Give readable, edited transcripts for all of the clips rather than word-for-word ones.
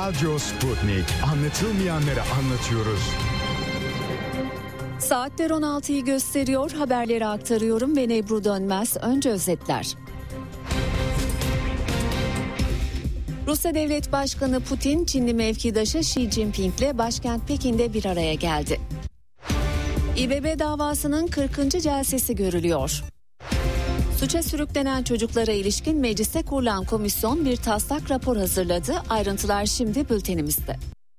Radyo Sputnik. Anlatılmayanları anlatıyoruz. Saatler 16'yı gösteriyor. Haberleri aktarıyorum. Ben Ebru Dönmez. Önce özetler. Rusya Devlet Başkanı Putin, Çinli mevkidaşı Xi Jinping'le başkent Pekin'de bir araya geldi. İBB davasının 40. celsesi görülüyor. Suça sürüklenen çocuklara ilişkin mecliste kurulan komisyon bir taslak rapor hazırladı. Ayrıntılar şimdi bültenimizde.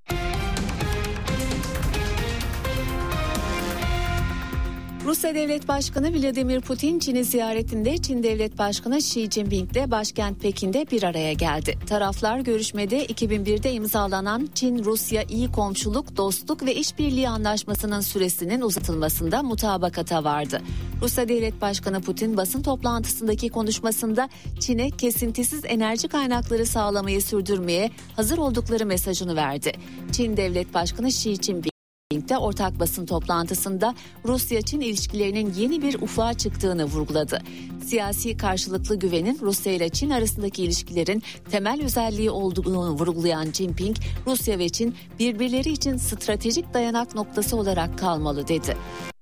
Rusya Devlet Başkanı Vladimir Putin, Çin'i ziyaretinde Çin Devlet Başkanı Xi Jinping'le başkent Pekin'de bir araya geldi. Taraflar görüşmede 2001'de imzalanan Çin-Rusya İyi Komşuluk, Dostluk ve İşbirliği Anlaşması'nın süresinin uzatılmasında mutabakata vardı. Rusya Devlet Başkanı Putin basın toplantısındaki konuşmasında Çin'e kesintisiz enerji kaynakları sağlamayı sürdürmeye hazır oldukları mesajını verdi. Çin Devlet Başkanı Xi Jinping ortak basın toplantısında Rusya-Çin ilişkilerinin yeni bir ufuğa çıktığını vurguladı. Siyasi karşılıklı güvenin Rusya ile Çin arasındaki ilişkilerin temel özelliği olduğunu vurgulayan Jinping, Rusya ve Çin birbirleri için stratejik dayanak noktası olarak kalmalı dedi.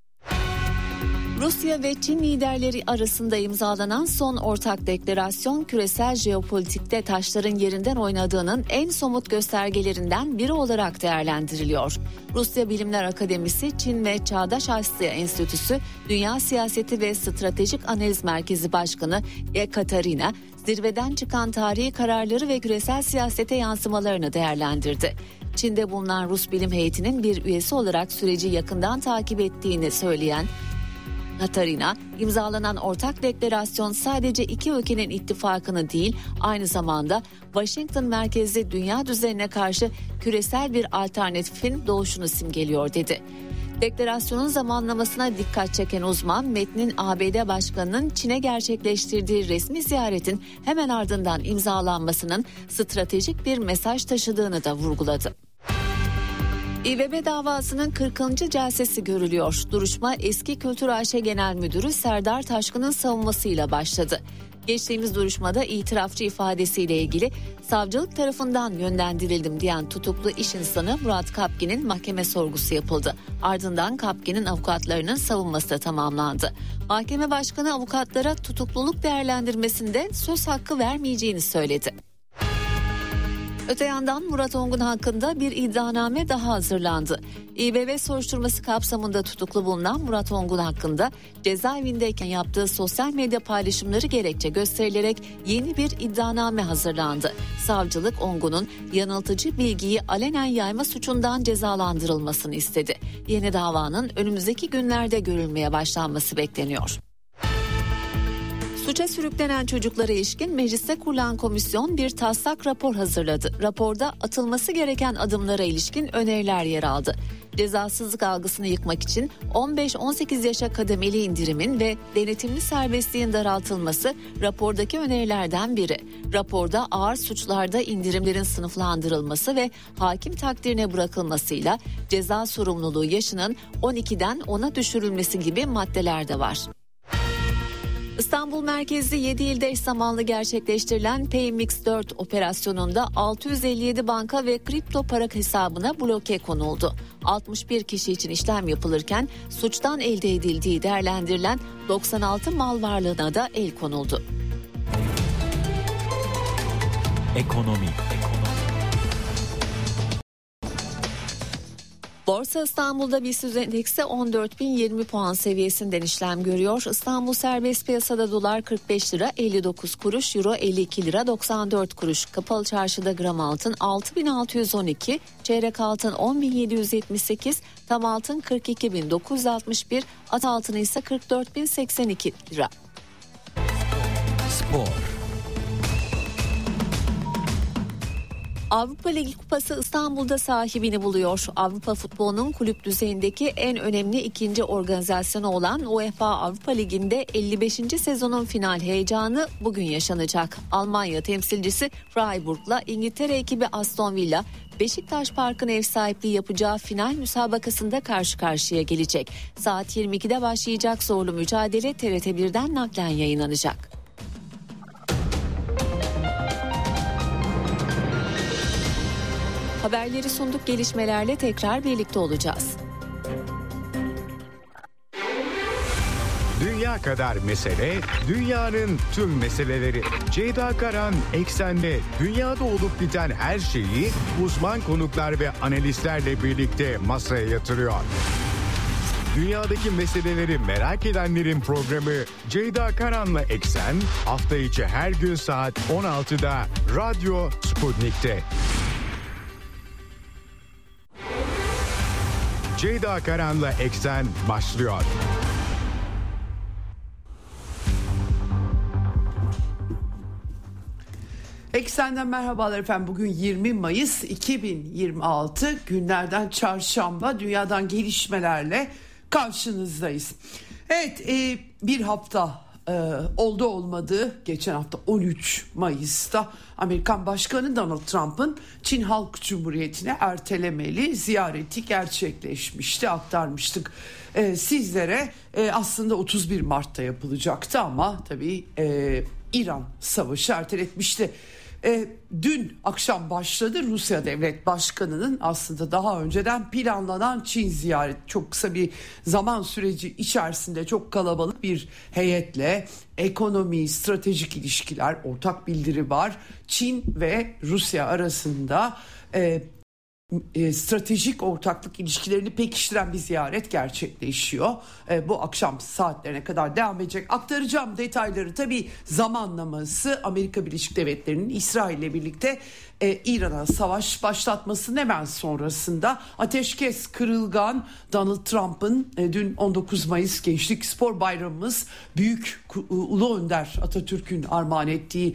Rusya ve Çin liderleri arasında imzalanan son ortak deklarasyon, küresel jeopolitikte taşların yerinden oynadığının en somut göstergelerinden biri olarak değerlendiriliyor. Rusya Bilimler Akademisi, Çin ve Çağdaş Asya Enstitüsü Dünya Siyaseti ve Stratejik Analiz Merkezi Başkanı Ekaterina, zirveden çıkan tarihi kararları ve küresel siyasete yansımalarını değerlendirdi. Çin'de bulunan Rus bilim heyetinin bir üyesi olarak süreci yakından takip ettiğini söyleyen Katarina, imzalanan ortak deklarasyon sadece iki ülkenin ittifakını değil, aynı zamanda Washington merkezli dünya düzenine karşı küresel bir alternatifin doğuşunu simgeliyor dedi. Deklarasyonun zamanlamasına dikkat çeken uzman, metnin ABD Başkanı'nın Çin'e gerçekleştirdiği resmi ziyaretin hemen ardından imzalanmasının stratejik bir mesaj taşıdığını da vurguladı. İBB davasının 40. celsesi görülüyor. Duruşma eski Kültür AŞ Genel Müdürü Serdar Taşkın'ın savunmasıyla başladı. Geçtiğimiz duruşmada itirafçı ifadesiyle ilgili savcılık tarafından yönlendirildim diyen tutuklu iş insanı Murat Kapkin'in mahkeme sorgusu yapıldı. Ardından Kapkin'in avukatlarının savunması da tamamlandı. Mahkeme başkanı avukatlara tutukluluk değerlendirmesinde söz hakkı vermeyeceğini söyledi. Öte yandan Murat Ongun hakkında bir iddianame daha hazırlandı. İBB soruşturması kapsamında tutuklu bulunan Murat Ongun hakkında cezaevindeyken yaptığı sosyal medya paylaşımları gerekçe gösterilerek yeni bir iddianame hazırlandı. Savcılık Ongun'un yanıltıcı bilgiyi alenen yayma suçundan cezalandırılmasını istedi. Yeni davanın önümüzdeki günlerde görülmeye başlanması bekleniyor. Suça sürüklenen çocuklara ilişkin mecliste kurulan komisyon bir taslak rapor hazırladı. Raporda atılması gereken adımlara ilişkin öneriler yer aldı. Cezasızlık algısını yıkmak için 15-18 yaşa kademeli indirimin ve denetimli serbestliğin daraltılması rapordaki önerilerden biri. Raporda ağır suçlarda indirimlerin sınıflandırılması ve hakim takdirine bırakılmasıyla ceza sorumluluğu yaşının 12'den 10'a düşürülmesi gibi maddeler de var. İstanbul merkezli 7 ilde eş zamanlı gerçekleştirilen PayMix 4 operasyonunda 657 banka ve kripto para hesabına bloke konuldu. 61 kişi için işlem yapılırken suçtan elde edildiği değerlendirilen 96 mal varlığına da el konuldu. Ekonomi. Borsa İstanbul'da BIST endeksi 14.020 puan seviyesinden işlem görüyor. İstanbul serbest piyasada dolar 45 lira 59 kuruş, euro 52 lira 94 kuruş. Kapalı çarşıda gram altın 6.612, çeyrek altın 10.778, tam altın 42.961, at altını ise 44.082 lira. Spor. Avrupa Ligi Kupası İstanbul'da sahibini buluyor. Avrupa futbolunun kulüp düzeyindeki en önemli ikinci organizasyonu olan UEFA Avrupa Ligi'nde 55. sezonun final heyecanı bugün yaşanacak. Almanya temsilcisi Freiburg'la İngiltere ekibi Aston Villa, Beşiktaş Park'ın ev sahipliği yapacağı final müsabakasında karşı karşıya gelecek. Saat 22'de başlayacak zorlu mücadele TRT1'den naklen yayınlanacak. Haberleri sunduk, gelişmelerle tekrar birlikte olacağız. Dünya kadar mesele, dünyanın tüm meseleleri. Ceyda Karan Eksen'de dünyada olup biten her şeyi uzman konuklar ve analistlerle birlikte masaya yatırıyor. Dünyadaki meseleleri merak edenlerin programı Ceyda Karan'la Eksen hafta içi her gün saat 16'da Radyo Sputnik'te. Ceyda Karan'la Eksen başlıyor. Eksen'den merhabalar efendim. Bugün 20 Mayıs 2026 günlerden çarşamba, dünyadan gelişmelerle karşınızdayız. Evet, bir hafta oldu olmadı. Geçen hafta 13 Mayıs'ta Amerikan Başkanı Donald Trump'ın Çin Halk Cumhuriyeti'ne ertelemeli ziyareti gerçekleşmişti, aktarmıştık sizlere. Aslında 31 Mart'ta yapılacaktı ama tabii İran savaşı erteletmişti. Dün akşam başladı Rusya Devlet Başkanı'nın aslında daha önceden planlanan Çin ziyareti. Çok kısa bir zaman süreci içerisinde çok kalabalık bir heyetle ekonomi, stratejik ilişkiler, ortak bildiri var. Çin ve Rusya arasında stratejik ortaklık ilişkilerini pekiştiren bir ziyaret gerçekleşiyor. Bu akşam saatlerine kadar devam edecek. Aktaracağım detayları. Tabii zamanlaması Amerika Birleşik Devletleri'nin İsrail ile birlikte İran'a savaş başlatmasının hemen sonrasında ateşkes kırılgan. Donald Trump'ın dün 19 Mayıs Gençlik Spor Bayramımız, Büyük Ulu Önder Atatürk'ün armağan ettiği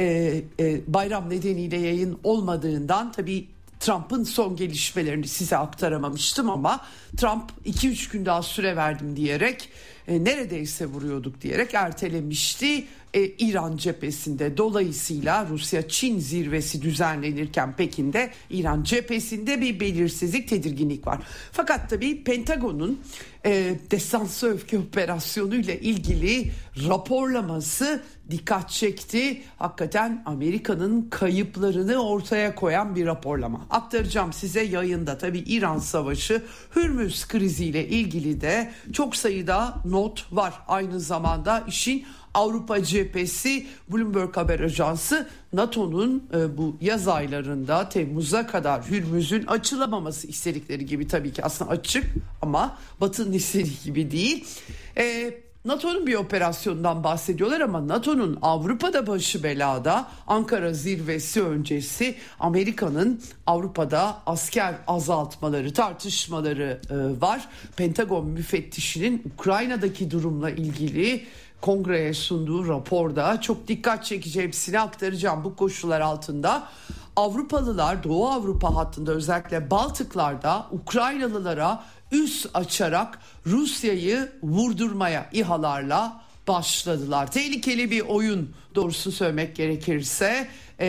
bayram nedeniyle yayın olmadığından tabii Trump'ın son gelişmelerini size aktaramamıştım ama Trump 2-3 gün daha süre verdim diyerek neredeyse vuruyorduk diyerek ertelemişti İran cephesinde. Dolayısıyla Rusya-Çin zirvesi düzenlenirken Pekin'de İran cephesinde bir belirsizlik, tedirginlik var. Fakat tabii Pentagon'un destansı öfke operasyonu ile ilgili raporlaması dikkat çekti. Hakikaten Amerika'nın kayıplarını ortaya koyan bir raporlama. Aktaracağım size yayında. Tabii İran Savaşı, Hürmüz kriziyle ilgili de çok sayıda not var. Aynı zamanda işin Avrupa cephesi, Bloomberg Haber Ajansı NATO'nun bu yaz aylarında Temmuz'a kadar Hürmüz'ün açılamaması istedikleri gibi, tabii ki aslında açık ama Batı'nın istediği gibi değil. NATO'nun bir operasyondan bahsediyorlar ama NATO'nun Avrupa'da başı belada. Ankara zirvesi öncesi Amerika'nın Avrupa'da asker azaltmaları, tartışmaları var. Pentagon müfettişinin Ukrayna'daki durumla ilgili Kongreye sunduğu raporda çok dikkat çekici, hepsini aktaracağım. Bu koşullar altında Avrupalılar Doğu Avrupa hattında, özellikle Baltıklar'da Ukraynalılara üs açarak Rusya'yı vurdurmaya İHA'larla başladılar. Tehlikeli bir oyun, doğrusunu söylemek gerekirse.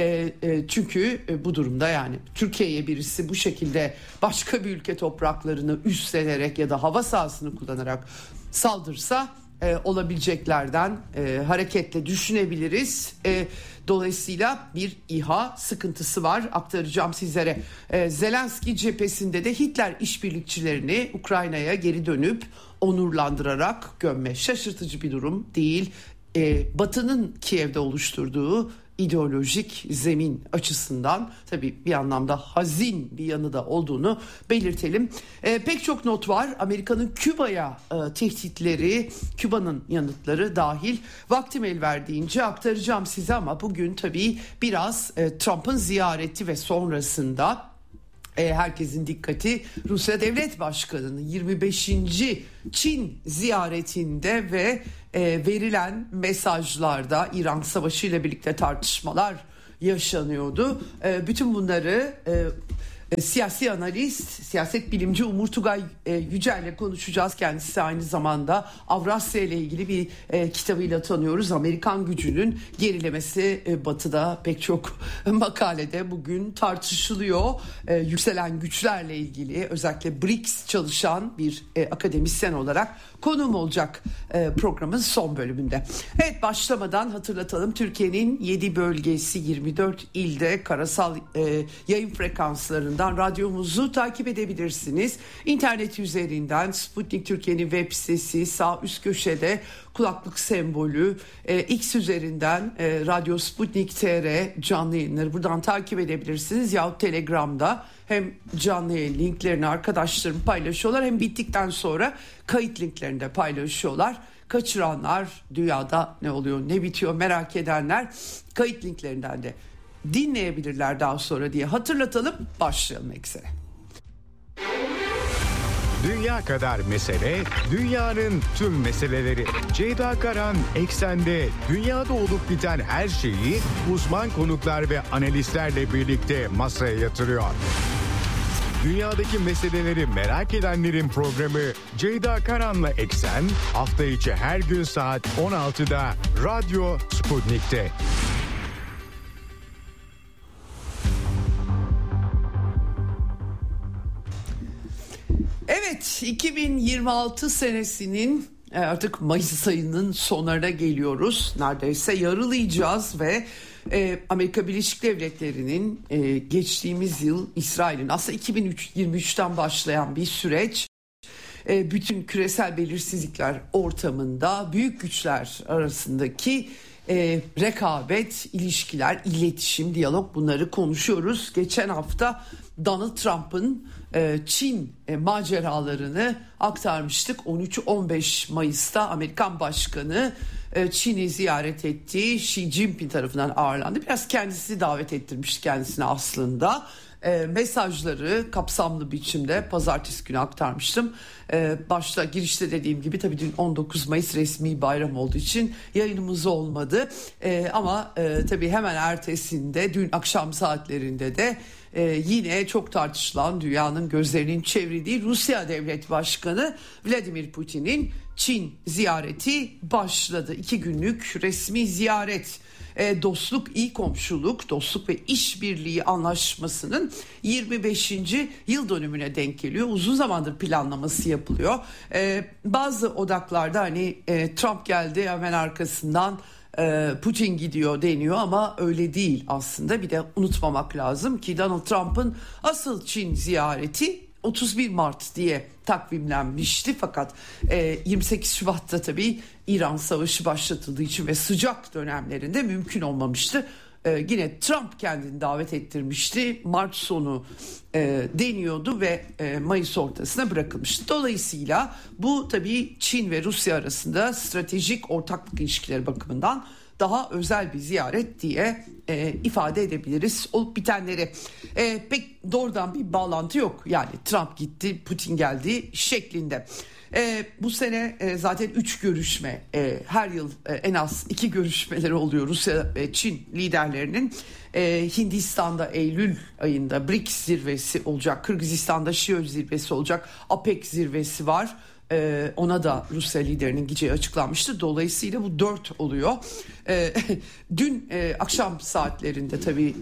Çünkü bu durumda yani Türkiye'ye birisi bu şekilde başka bir ülke topraklarını üstlenerek ya da hava sahasını kullanarak saldırsa olabileceklerden hareketle düşünebiliriz. Dolayısıyla bir İHA sıkıntısı var, aktaracağım sizlere. Zelenski cephesinde de Hitler işbirlikçilerini Ukrayna'ya geri dönüp onurlandırarak gömme. Şaşırtıcı bir durum değil. Batı'nın Kiev'de oluşturduğu ideolojik zemin açısından tabii bir anlamda hazin bir yanı da olduğunu belirtelim. Pek çok not var. Amerika'nın Küba'ya tehditleri, Küba'nın yanıtları dahil. Vaktim el verdiğince aktaracağım size ama bugün tabii biraz Trump'ın ziyareti ve sonrasında herkesin dikkati Rusya Devlet Başkanı'nın 25. Çin ziyaretinde ve verilen mesajlarda. İran Savaşı ile birlikte tartışmalar yaşanıyordu. Bütün bunları siyasi analist, siyaset bilimci Umur Tugay Yücel ile konuşacağız. Kendisi aynı zamanda Avrasya ile ilgili bir kitabıyla tanıyoruz. Amerikan gücünün gerilemesi Batı'da pek çok makalede bugün tartışılıyor. Yükselen güçlerle ilgili özellikle BRICS çalışan bir akademisyen olarak konuğum olacak programın son bölümünde. Evet, başlamadan hatırlatalım. Türkiye'nin 7 bölgesi 24 ilde karasal yayın frekanslarında ekranlarından radyomuzu takip edebilirsiniz. İnternet üzerinden Sputnik Türkiye'nin web sitesi, sağ üst köşede kulaklık sembolü, X üzerinden Radyo Sputnik TR canlı yayınları buradan takip edebilirsiniz. Yahut Telegram'da hem canlı yayın linklerini arkadaşlarım paylaşıyorlar, hem bittikten sonra kayıt linklerini de paylaşıyorlar. Kaçıranlar, dünyada ne oluyor ne bitiyor merak edenler kayıt linklerinden de dinleyebilirler daha sonra diye hatırlatalım. Başlayalım Eksen'e. Dünya kadar mesele, dünyanın tüm meseleleri. Ceyda Karan Eksen'de dünyada olup biten her şeyi uzman konuklar ve analistlerle birlikte masaya yatırıyor. Dünyadaki meseleleri merak edenlerin programı Ceyda Karan'la Eksen hafta içi her gün saat 16'da Radyo Sputnik'te. Evet, 2026 senesinin artık Mayıs ayının sonlarına geliyoruz. Neredeyse yarılayacağız ve Amerika Birleşik Devletleri'nin geçtiğimiz yıl İsrail'in aslında 2023'ten başlayan bir süreç. Bütün küresel belirsizlikler ortamında büyük güçler arasındaki rekabet, ilişkiler, iletişim, diyalog, bunları konuşuyoruz. Geçen hafta Donald Trump'ın Çin maceralarını aktarmıştık. 13-15 Mayıs'ta Amerikan Başkanı Çin'i ziyaret etti. Xi Jinping tarafından ağırlandı. Biraz kendisi davet ettirmişti kendisine aslında. Mesajları kapsamlı biçimde pazartesi günü aktarmıştım. Başta girişte dediğim gibi tabii dün 19 Mayıs resmi bayram olduğu için yayınımız olmadı. Ama tabii hemen ertesinde dün akşam saatlerinde de yine çok tartışılan, dünyanın gözlerinin çevrildiği Rusya Devlet Başkanı Vladimir Putin'in Çin ziyareti başladı. 2 günlük resmi ziyaret. Dostluk, iyi komşuluk, dostluk ve işbirliği anlaşmasının 25. yıl dönümüne denk geliyor. Uzun zamandır planlaması yapılıyor. Bazı odaklarda hani Trump geldi hemen arkasından Putin gidiyor deniyor ama öyle değil aslında. Bir de unutmamak lazım ki Donald Trump'ın asıl Çin ziyareti 31 Mart diye takvimlenmişti, fakat 28 Şubat'ta tabii İran Savaşı başlatıldığı için ve sıcak dönemlerinde mümkün olmamıştı. Yine Trump kendini davet ettirmişti. Mart sonu deniyordu ve Mayıs ortasına bırakılmıştı. Dolayısıyla bu tabii Çin ve Rusya arasında stratejik ortaklık ilişkileri bakımından daha özel bir ziyaret diye ifade edebiliriz olup bitenleri. Pek doğrudan bir bağlantı yok. Yani Trump gitti, Putin geldi şeklinde. Bu sene zaten 3 görüşme, her yıl en az 2 görüşmeleri oluyor Rusya ve Çin liderlerinin. Hindistan'da Eylül ayında BRICS zirvesi olacak, Kırgızistan'da Şiyo zirvesi olacak, APEC zirvesi var. Ona da Rusya liderinin gideceği açıklanmıştı. Dolayısıyla bu 4 oluyor. Dün akşam saatlerinde tabii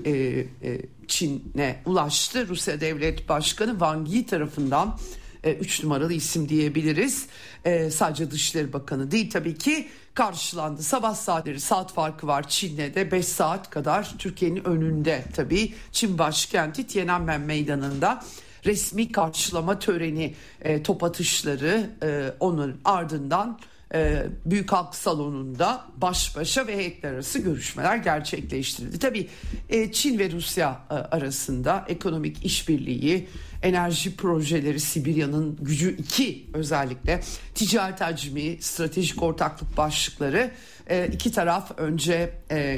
Çin'e ulaştı. Rusya Devlet Başkanı Wang Yi tarafından 3 numaralı isim diyebiliriz. Sadece Dışişleri Bakanı değil tabii ki, karşılandı. Sabah saatleri, saat farkı var Çin'le de 5 saat kadar Türkiye'nin önünde tabii. Çin başkenti Tiananmen Meydanı'nda resmi karşılama töreni, top atışları, onun ardından Büyük Halk Salonu'nda baş başa ve heyetler arası görüşmeler gerçekleştirildi. Tabii Çin ve Rusya arasında ekonomik işbirliği, enerji projeleri, Sibirya'nın gücü 2 özellikle, ticaret hacmi, stratejik ortaklık başlıkları, iki taraf önce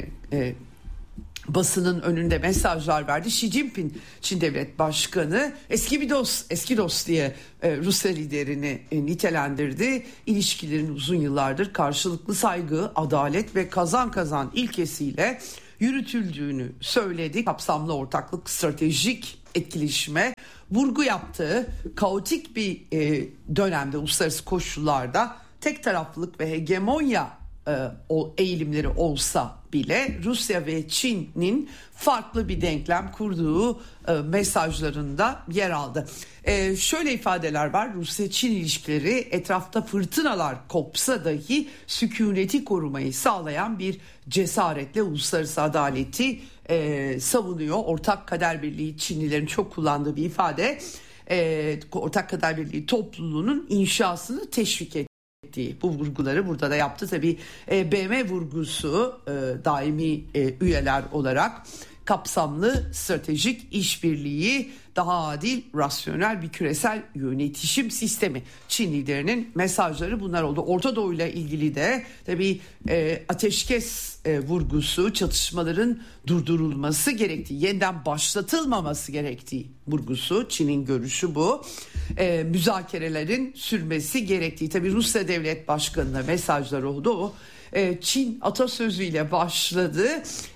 basının önünde mesajlar verdi. Xi Jinping Çin Devlet Başkanı eski dost diye Rusya liderini nitelendirdi. İlişkilerin uzun yıllardır karşılıklı saygı, adalet ve kazan kazan ilkesiyle yürütüldüğünü söyledi. Kapsamlı ortaklık, stratejik etkileşime vurgu yaptığı kaotik bir dönemde, uluslararası koşullarda tek taraflılık ve hegemonya o eğilimleri olsa bile Rusya ve Çin'in farklı bir denklem kurduğu mesajlarında yer aldı. Şöyle ifadeler var: Rusya-Çin ilişkileri etrafta fırtınalar kopsa dahi sükuneti korumayı sağlayan bir cesaretle uluslararası adaleti savunuyor. Ortak kader birliği, Çinlilerin çok kullandığı bir ifade, ortak kader birliği topluluğunun inşasını teşvik ettiği bu vurguları burada da yaptı. Tabii BM vurgusu daimi üyeler olarak kapsamlı stratejik işbirliği, daha adil, rasyonel bir küresel yönetişim sistemi. Çin liderinin mesajları bunlar oldu. Orta Doğu ile ilgili de tabii ateşkes vurgusu, çatışmaların durdurulması gerektiği, yeniden başlatılmaması gerektiği vurgusu. Çin'in görüşü bu. Müzakerelerin sürmesi gerektiği. Tabii Rusya Devlet Başkanı'na mesajlar oldu. O Çin atasözüyle başladı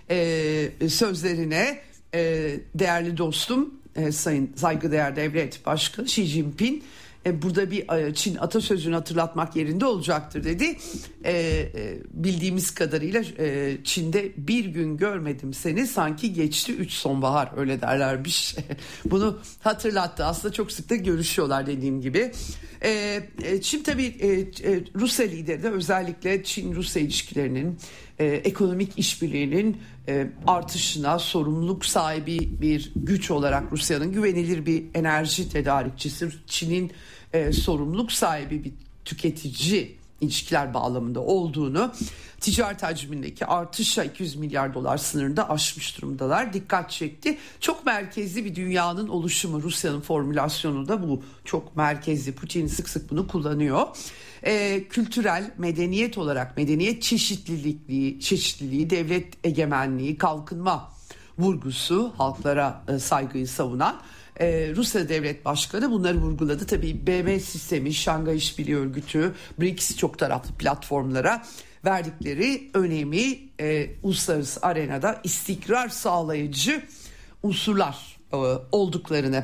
sözlerine. Değerli dostum, Sayın Saygıdeğer Devlet Başkanı Xi Jinping burada bir Çin atasözünü hatırlatmak yerinde olacaktır dedi. Bildiğimiz kadarıyla Çin'de bir gün görmedim seni, sanki geçti 3 sonbahar, öyle derlermiş. Bunu hatırlattı. Aslında çok sık da görüşüyorlar dediğim gibi. Çin tabii Rusya lideri de özellikle Çin-Rusya ilişkilerinin ekonomik işbirliğinin artışına sorumluluk sahibi bir güç olarak, Rusya'nın güvenilir bir enerji tedarikçisi, Çin'in sorumluluk sahibi bir tüketici ilişkiler bağlamında olduğunu, ticaret hacmindeki artışa 200 milyar dolar sınırında aşmış durumdalar. Dikkat çekti. Çok merkezli bir dünyanın oluşumu, Rusya'nın formülasyonu da bu. Çok merkezli. Putin sık sık bunu kullanıyor. Kültürel, medeniyet olarak medeniyet çeşitliliği, devlet egemenliği, kalkınma vurgusu, halklara saygıyı savunan Rusya Devlet Başkanı bunları vurguladı. Tabii BM sistemi, Şangay İşbirliği Örgütü, BRICS çok taraflı platformlara verdikleri önemi uluslararası arenada istikrar sağlayıcı unsurlar olduklarını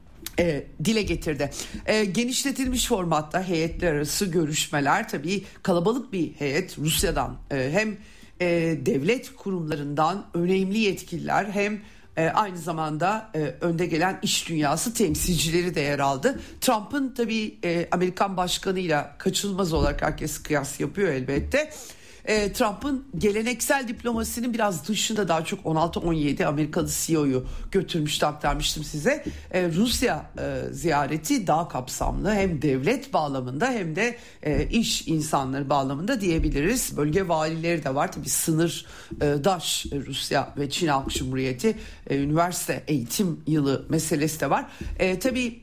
dile getirdi. Genişletilmiş formatta heyetler arası görüşmeler, tabii kalabalık bir heyet Rusya'dan hem devlet kurumlarından önemli yetkililer hem aynı zamanda önde gelen iş dünyası temsilcileri de yer aldı. Trump'ın tabii Amerikan başkanıyla kaçınılmaz olarak herkes kıyas yapıyor elbette. Trump'ın geleneksel diplomasinin biraz dışında, daha çok 16-17 Amerikalı CEO'yu götürmüştü, aktarmıştım size. Rusya ziyareti daha kapsamlı, hem devlet bağlamında hem de iş insanları bağlamında diyebiliriz. Bölge valileri de var tabii, sınırdaş Rusya ve Çin Halk Cumhuriyeti üniversite eğitim yılı meselesi de var. Tabii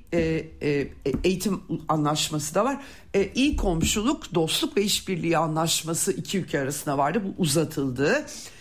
eğitim anlaşması da var. İyi komşuluk, dostluk ve işbirliği anlaşması iki ülke arasında vardı. Bu uzatıldı.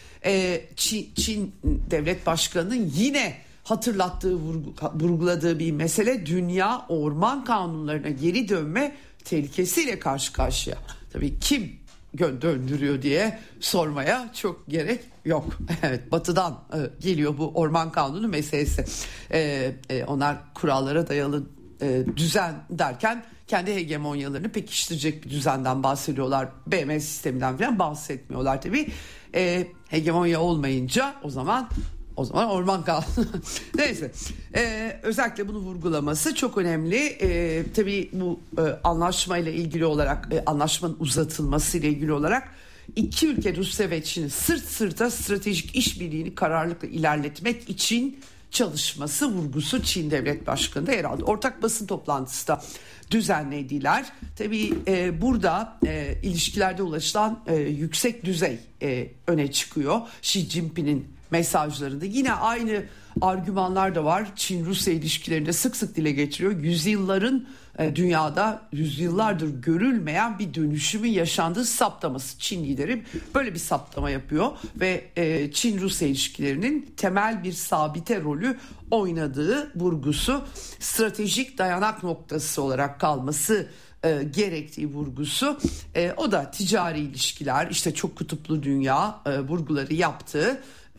Çin Devlet Başkanı'nın yine hatırlattığı, vurguladığı bir mesele, dünya orman kanunlarına geri dönme tehlikesiyle karşı karşıya. Tabii kim döndürüyor diye sormaya çok gerek yok. Evet, batıdan geliyor bu orman kanunu meselesi. Onlar kurallara dayalı düzen derken kendi hegemonyalarını pekiştirecek bir düzenden bahsediyorlar. BM sisteminden falan bahsetmiyorlar tabii. Hegemonya olmayınca o zaman orman kanunu. Neyse. Özellikle bunu vurgulaması çok önemli. Tabii bu anlaşmayla ilgili olarak, anlaşmanın uzatılması ile ilgili olarak iki ülke, Rusya ve Çin'in sırt sırta stratejik işbirliğini kararlılıkla ilerletmek için çalışması vurgusu Çin Devlet Başkanı'nda yer aldı. Ortak basın toplantısı da düzenlediler. Tabii burada ilişkilerde ulaşılan yüksek düzey öne çıkıyor. Xi Jinping'in mesajlarında yine aynı argümanlar da var. Çin-Rusya ilişkilerinde sık sık dile getiriyor. Dünyada yüzyıllardır görülmeyen bir dönüşümün yaşandığı saptaması. Çin lideri böyle bir saptama yapıyor ve Çin-Rusya ilişkilerinin temel bir sabite rolü oynadığı vurgusu, stratejik dayanak noktası olarak kalması gerektiği vurgusu. O da ticari ilişkiler, işte çok kutuplu dünya vurguları yaptı.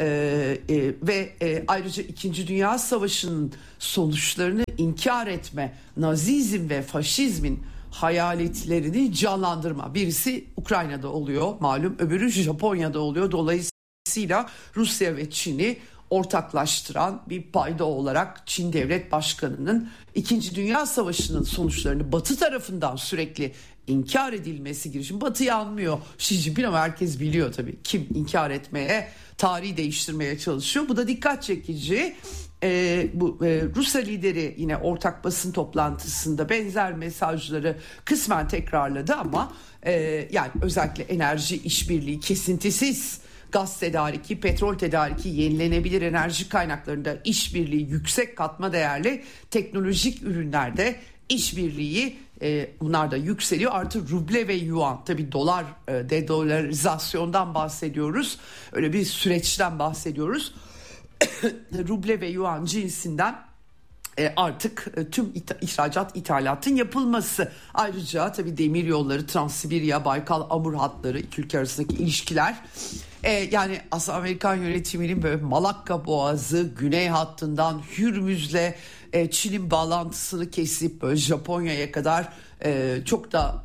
Ve ayrıca 2. Dünya Savaşı'nın sonuçlarını inkar etme, Nazizm ve faşizmin hayaletlerini canlandırma. Birisi Ukrayna'da oluyor malum, öbürü Japonya'da oluyor. Dolayısıyla Rusya ve Çin'i ortaklaştıran bir payda olarak Çin Devlet Başkanı'nın 2. Dünya Savaşı'nın sonuçlarını Batı tarafından sürekli inkar edilmesi girişimi. Batı'yı anmıyor Xi Jinping ama herkes biliyor tabii kim inkar etmeye, tarihi değiştirmeye çalışıyor. Bu da dikkat çekici. Rusya lideri yine ortak basın toplantısında benzer mesajları kısmen tekrarladı ama yani özellikle enerji işbirliği, kesintisiz gaz tedariki, petrol tedariki, yenilenebilir enerji kaynaklarında işbirliği, yüksek katma değerli teknolojik ürünlerde işbirliği, bunlar da yükseliyor. Artı ruble ve yuan, tabii dolar, dedolarizasyondan bahsediyoruz. Öyle bir süreçten bahsediyoruz. Ruble ve yuan cinsinden artık tüm ihracat ithalatın yapılması. Ayrıca tabii demir yolları, Transsibirya, Baykal, Amur hatları, iki ülke arasındaki ilişkiler. Yani aslında Amerikan yönetiminin böyle Malakka Boğazı, Güney hattından Hürmüz'le Çin'in bağlantısını kesip böyle Japonya'ya kadar çok da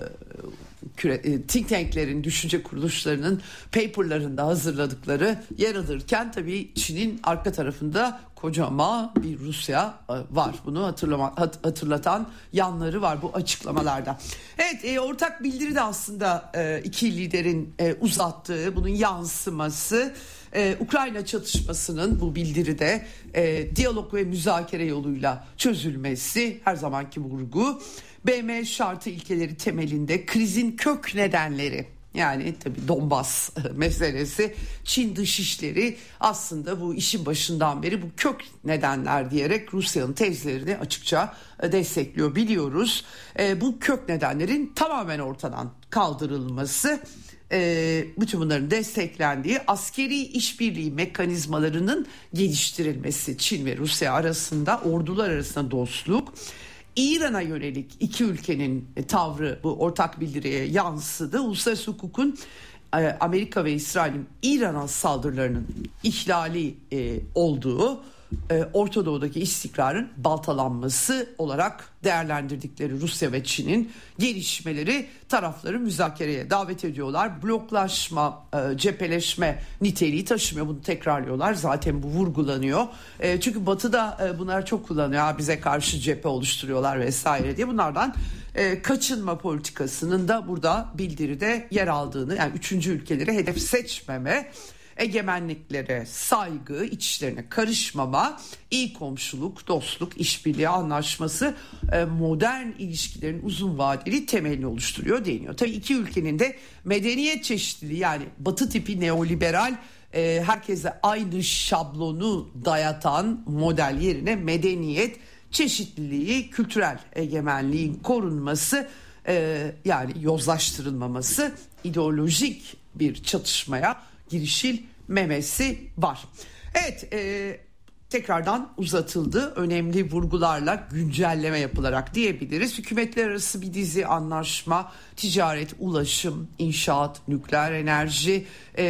think tanklerin, düşünce kuruluşlarının paperlarında hazırladıkları yer alırken tabii Çin'in arka tarafında kocaman bir Rusya var. Bunu hatırlatan yanları var bu açıklamalarda. Evet, ortak bildiri de aslında iki liderin uzattığı, bunun yansıması. Ukrayna çatışmasının bu bildiride diyalog ve müzakere yoluyla çözülmesi her zamanki vurgu. BM şartı ilkeleri temelinde krizin kök nedenleri, yani tabii Donbas meselesi, Çin dışişleri aslında bu işin başından beri bu kök nedenler diyerek Rusya'nın tezlerini açıkça destekliyor, biliyoruz. Bu kök nedenlerin tamamen ortadan kaldırılması, bütün bunların desteklendiği askeri işbirliği mekanizmalarının geliştirilmesi, Çin ve Rusya arasında, ordular arasında dostluk, İran'a yönelik iki ülkenin tavrı bu ortak bildiriye yansıdı. Uluslararası hukukun Amerika ve İsrail'in İran'a saldırılarının ihlali olduğu, Orta Doğu'daki istikrarın baltalanması olarak değerlendirdikleri Rusya ve Çin'in gelişmeleri tarafları müzakereye davet ediyorlar. Bloklaşma, cepheleşme niteliği taşımıyor. Bunu tekrarlıyorlar. Zaten bu vurgulanıyor. Çünkü Batı'da bunlar çok kullanıyor. Bize karşı cephe oluşturuyorlar vesaire diye. Bunlardan kaçınma politikasının da burada bildiride yer aldığını, yani üçüncü ülkeleri hedef seçmeme, egemenliklere saygı, iç işlerine karışmama, iyi komşuluk, dostluk, işbirliği anlaşması modern ilişkilerin uzun vadeli temelini oluşturuyor deniyor. Tabii iki ülkenin de medeniyet çeşitliliği, yani Batı tipi neoliberal, herkese aynı şablonu dayatan model yerine medeniyet, çeşitliliği, kültürel egemenliğin korunması, yani yozlaştırılmaması, ideolojik bir çatışmaya girişilmemesi var. Evet, tekrardan uzatıldı, önemli vurgularla güncelleme yapılarak diyebiliriz. Hükümetler arası bir dizi anlaşma, ticaret, ulaşım, inşaat, nükleer enerji,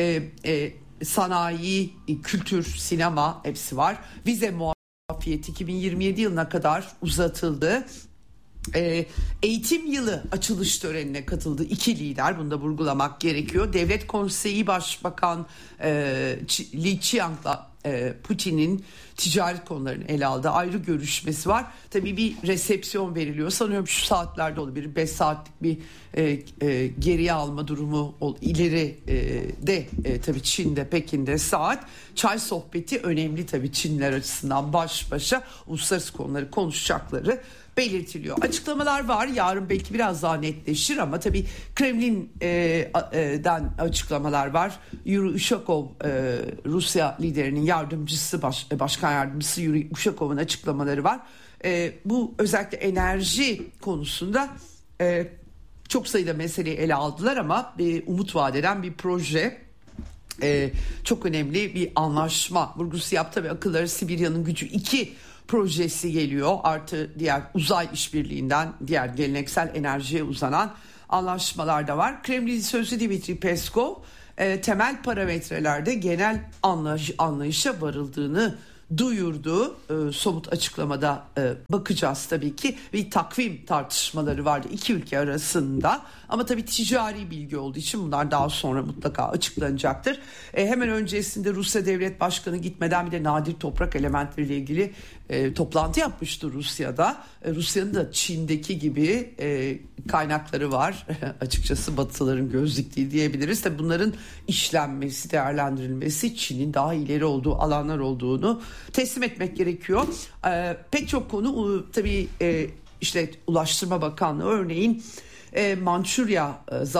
sanayi, kültür, sinema, hepsi var. Vize muafiyeti 2027 yılına kadar uzatıldı. Eğitim yılı açılış törenine katıldı iki lider, bunu da vurgulamak gerekiyor. Devlet Konseyi Başbakan Li Qiang'la Putin'in ticaret konularını ele aldığı ayrı görüşmesi var. Tabii bir resepsiyon veriliyor. Sanıyorum şu saatlerde olabilir. 5 saatlik bir geriye alma durumu ileri de tabii Çin'de, Pekin'de saat. Çay sohbeti önemli tabii Çinliler açısından, baş başa uluslararası konuları konuşacakları belirtiliyor. Açıklamalar var. Yarın belki biraz daha netleşir ama tabii Kremlin'den açıklamalar var. Yuri Ushakov, Rusya liderinin yardımcısı, başkan yardımcısı Yuri Ushakov'un açıklamaları var. Bu özellikle enerji konusunda çok sayıda meseleyi ele aldılar ama umut vaat eden bir proje. Çok önemli bir anlaşma vurgusu yaptı ve akılları Sibirya'nın gücü 2 projesi geliyor. Artı diğer uzay işbirliğinden diğer geleneksel enerjiye uzanan anlaşmalar da var. Kremlin sözcüsü Dmitri Peskov temel parametrelerde genel anlayışa varıldığını duyurdu. Somut açıklamada bakacağız tabii ki. Bir takvim tartışmaları vardı iki ülke arasında. Ama tabii ticari bilgi olduğu için bunlar daha sonra mutlaka açıklanacaktır. Hemen öncesinde Rusya Devlet Başkanı gitmeden bir de nadir toprak elementleriyle ilgili toplantı yapmıştı Rusya'da. Rusya'nın da Çin'deki gibi kaynakları var. Açıkçası Batılıların göz diktiği diyebiliriz. Tabii bunların işlenmesi, değerlendirilmesi, Çin'in daha ileri olduğu alanlar olduğunu teslim etmek gerekiyor. Pek çok konu tabii işte Ulaştırma Bakanlığı örneğin Mançurya,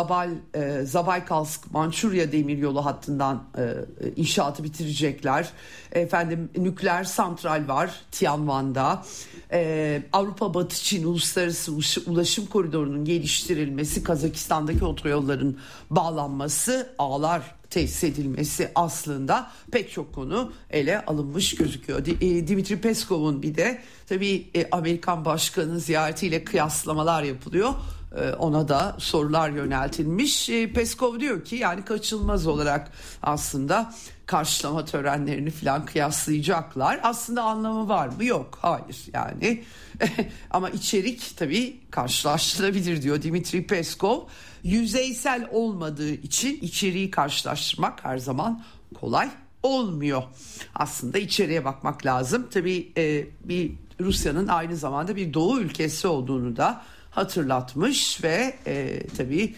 Zabaykalsk Mançurya demiryolu hattından inşaatı bitirecekler. Nükleer santral var Tianwan'da. Avrupa Batı Çin Uluslararası Ulaşım Koridoru'nun geliştirilmesi, Kazakistan'daki otoyolların bağlanması, ağlar tesis edilmesi, aslında pek çok konu ele alınmış gözüküyor. Dimitri Peskov'un bir de tabii Amerikan Başkanı ziyaretiyle kıyaslamalar yapılıyor. Ona da sorular yöneltilmiş. Peskov diyor ki yani kaçınılmaz olarak aslında karşılama törenlerini falan kıyaslayacaklar. Aslında anlamı var mı? Yok. Hayır yani. Ama içerik tabii karşılaştırılabilir diyor Dimitri Peskov. Yüzeysel olmadığı için içeriği karşılaştırmak her zaman kolay olmuyor. Aslında içeriye bakmak lazım. Tabii bir Rusya'nın aynı zamanda bir Doğu ülkesi olduğunu da hatırlatmış ve tabii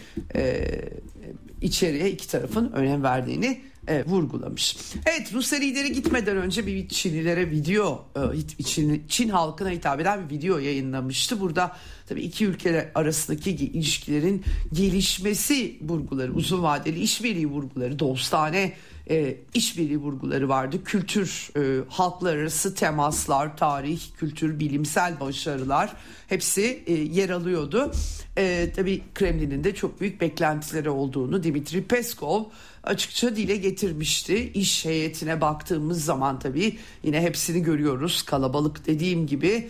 içeriye iki tarafın önem verdiğini vurgulamış. Evet, Rusya lideri gitmeden önce bir Çinlilere video, Çin halkına hitap eden bir video yayınlamıştı. Burada tabii iki ülke arasındaki ilişkilerin gelişmesi vurguları, uzun vadeli işbirliği vurguları, dostane işbirliği vurguları vardı. Kültür, halklar arası temaslar, tarih, kültür, bilimsel başarılar hepsi yer alıyordu. Tabii Kremlin'in de çok büyük beklentileri olduğunu Dimitri Peskov açıkça dile getirmişti. İş heyetine baktığımız zaman tabii yine hepsini görüyoruz. Kalabalık, dediğim gibi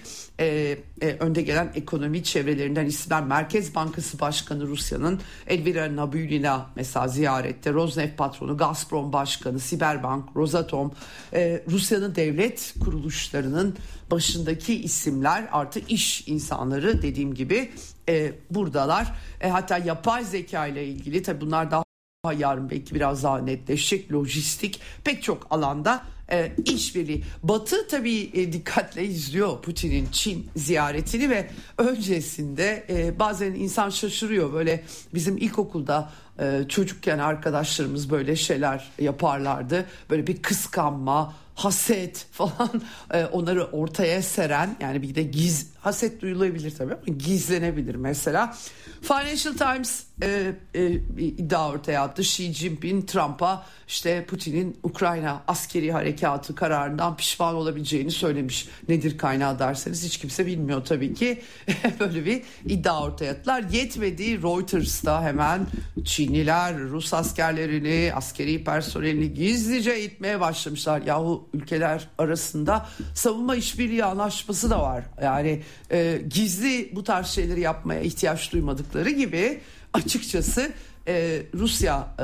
önde gelen ekonomi çevrelerinden isimler. Merkez Bankası Başkanı Rusya'nın Elvira Nabiullina mesela ziyarette. Rosneft patronu, Gazprom Başkanı, Siberbank, Rosatom, Rusya'nın devlet kuruluşlarının başındaki isimler, artı iş insanları dediğim gibi buradalar. Hatta yapay zeka ile ilgili tabii bunlar daha yarın belki biraz daha netleşecek. Lojistik, pek çok alanda işbirliği. Batı tabii dikkatle izliyor Putin'in Çin ziyaretini ve öncesinde bazen insan şaşırıyor. Böyle bizim ilkokulda çocukken arkadaşlarımız böyle şeyler yaparlardı. Böyle bir kıskanma, haset falan onları ortaya seren, yani bir de haset duyulabilir tabii ama gizlenebilir mesela. Financial Times iddia ortaya attı. Xi Jinping Trump'a işte Putin'in Ukrayna askeri harekatı kararından pişman olabileceğini söylemiş. Nedir kaynağı derseniz hiç kimse bilmiyor tabii ki. Böyle bir iddia ortaya attılar. Yetmedi, Reuters'ta hemen Çinliler Rus askerlerini, askeri personelini gizlice itmeye başlamışlar. Yahu ülkeler arasında savunma işbirliği anlaşması da var. Yani gizli bu tarz şeyleri yapmaya ihtiyaç duymadıkları gibi açıkçası Rusya